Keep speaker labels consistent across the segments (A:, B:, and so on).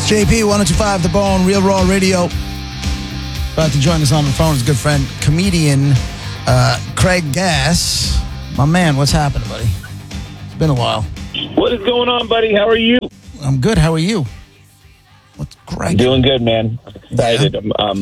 A: JP, 1025 The Bone, Real Raw Radio. About to join us on the phone is a good friend, comedian Craig Gass. My man, what's happening, buddy? It's been a while.
B: What is going on, buddy? How are you?
A: I'm good. How are you? What's Greg?
B: Doing good, man. I'm excited.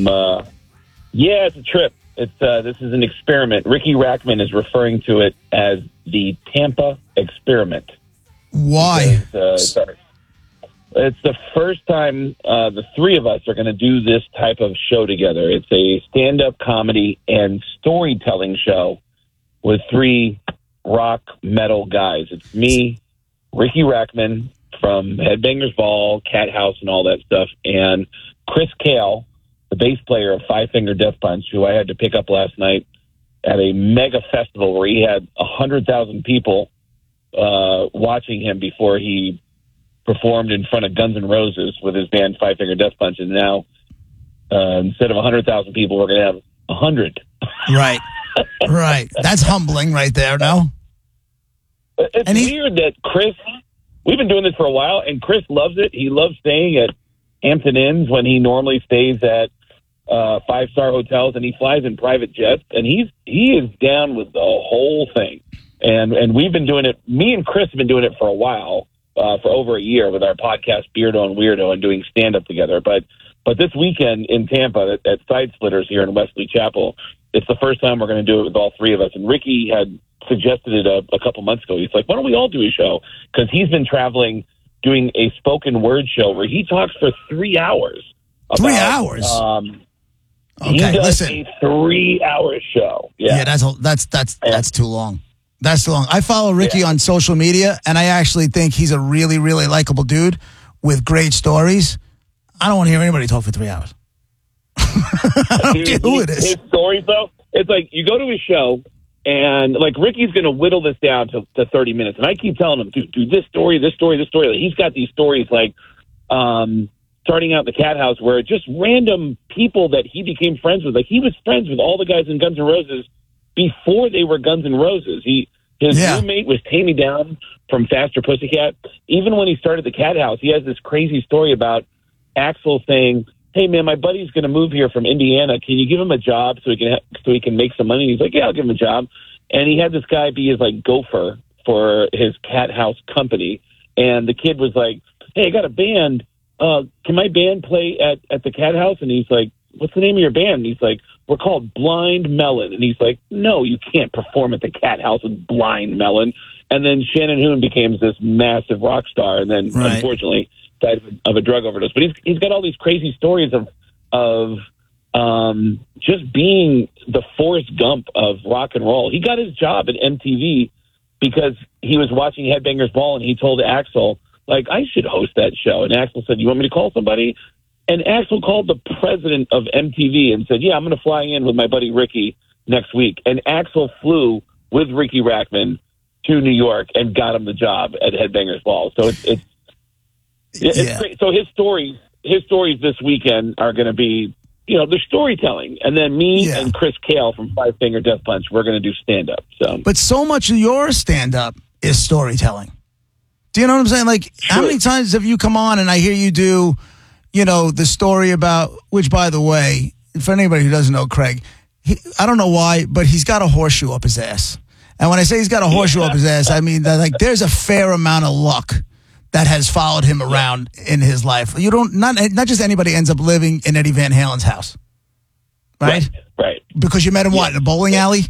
B: Yeah, it's a trip. This is an experiment. Ricky Rackman is referring to it as the Tampa experiment.
A: Why?
B: Because, it's the first time the three of us are going to do this type of show together. It's a stand-up comedy and storytelling show with three rock metal guys. It's me, Ricky Rackman from Headbangers Ball, Cat House, and all that stuff, and Chris Kale, the bass player of Five Finger Death Punch, who I had to pick up last night at a mega festival where he had 100,000 people watching him before he performed in front of Guns N' Roses with his band Five Finger Death Punch, and now instead of 100,000 people, we're going to have 100.
A: Right, right. That's humbling right there, no?
B: It's weird that Chris, we've been doing this for a while, and Chris loves it. He loves staying at Hampton Inns when he normally stays at five-star hotels, and he flies in private jets, and he is down with the whole thing. And we've been doing it, me and Chris have been doing it for a while, for over a year with our podcast Beardo and Weirdo and doing stand-up together. But this weekend in Tampa at Side Splitters here in Wesley Chapel, it's the first time we're going to do it with all three of us. And Ricky had suggested it a couple months ago. He's like, why don't we all do a show? Because he's been traveling doing a spoken word show where he talks for 3 hours.
A: 3 hours?
B: He does a 3-hour show.
A: Yeah, that's too long. That's too long. I follow Ricky on social media, and I actually think he's a really, really likable dude with great stories. I don't want to hear anybody talk for 3 hours. I don't care who it is. His
B: stories, though, it's like you go to his show, and like Ricky's going to whittle this down to 30 minutes. And I keep telling him, dude, this story. Like, he's got these stories like starting out the Cat House where just random people that he became friends with. Like, he was friends with all the guys in Guns N' Roses before they were Guns N' Roses. His roommate was Tammy Down from Faster Pussycat. Even when he started the Cat House, he has this crazy story about Axl saying, hey, man, my buddy's going to move here from Indiana. Can you give him a job so he can make some money? And he's like, yeah, I'll give him a job. And he had this guy be his, like, gopher for his Cat House company. And the kid was like, hey, I got a band. Can my band play at the Cat House? And he's like, what's the name of your band? And he's like, we're called Blind Melon. And he's like, no, you can't perform at the Cat House with Blind Melon. And then Shannon Hoon became this massive rock star. And then, unfortunately, died of a drug overdose. But he's got all these crazy stories of just being the Forrest Gump of rock and roll. He got his job at MTV because he was watching Headbangers Ball, and he told Axl, like, I should host that show. And Axl said, you want me to call somebody? And Axl called the president of MTV and said, yeah, I'm going to fly in with my buddy Ricky next week. And Axl flew with Ricky Rackman to New York and got him the job at Headbangers Ball. So it's great. So his stories this weekend are going to be, they're storytelling. And then me and Chris Kale from Five Finger Death Punch, we're going to do stand-up. But
A: so much of your stand-up is storytelling. Do you know what I'm saying? Like, how many times have you come on and I hear you do, the story about, which, by the way, for anybody who doesn't know Craig, I don't know why, but he's got a horseshoe up his ass. And when I say he's got a horseshoe up his ass, I mean that, like, there's a fair amount of luck that has followed him around in his life. Not just anybody ends up living in Eddie Van Halen's house, right?
B: Right.
A: Because you met him, in a bowling alley?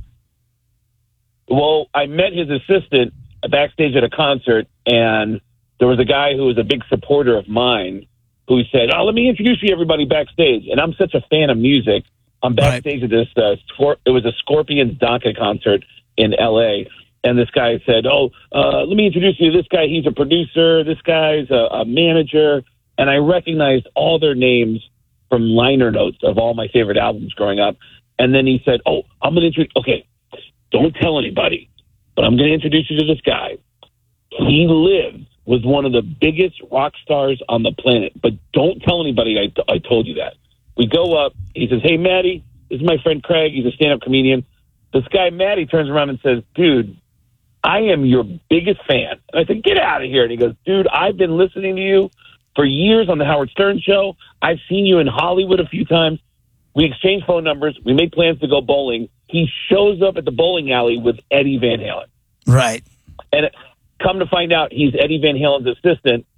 B: Well, I met his assistant backstage at a concert, and there was a guy who was a big supporter of mine who said, let me introduce you to everybody backstage. And I'm such a fan of music. I'm backstage at this, it was a Scorpions Donka concert in L.A., and this guy said, let me introduce you to this guy. He's a producer. This guy's a manager. And I recognized all their names from liner notes of all my favorite albums growing up. And then he said, I'm going to okay, don't tell anybody, but I'm going to introduce you to this guy. He lives with one of the biggest rock stars on the planet, but don't tell anybody I told you that. We go up. He says, hey, Maddie, this is my friend Craig. He's a stand-up comedian. This guy, Maddie, turns around and says, dude, I am your biggest fan. And I said, get out of here. And he goes, dude, I've been listening to you for years on the Howard Stern show. I've seen you in Hollywood a few times. We exchange phone numbers. We make plans to go bowling. He shows up at the bowling alley with Eddie Van Halen.
A: Right.
B: And come to find out, he's Eddie Van Halen's assistant.